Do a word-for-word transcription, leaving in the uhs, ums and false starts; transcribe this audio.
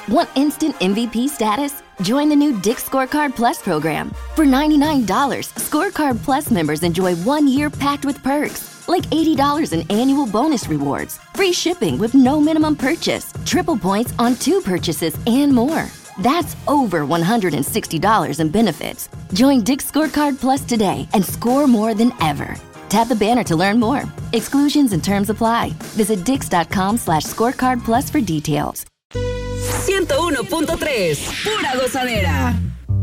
Want instant M V P status? Join the new Dick's Scorecard Plus program. For ninety-nine dollars, Scorecard Plus members enjoy one year packed with perks, like eighty dollars in annual bonus rewards, free shipping with no minimum purchase, triple points on two purchases, and more. That's over one hundred sixty dollars in benefits. Join Dick's Scorecard Plus today and score more than ever. Tap the banner to learn more. Exclusions and terms apply. Visit dix.com slash scorecard plus for details. ciento uno punto tres, pura gozadera.